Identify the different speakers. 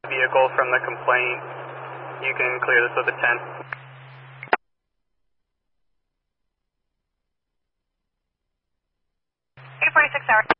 Speaker 1: Vehicle from the complaint. You can clear this with a 10.
Speaker 2: 846 hours.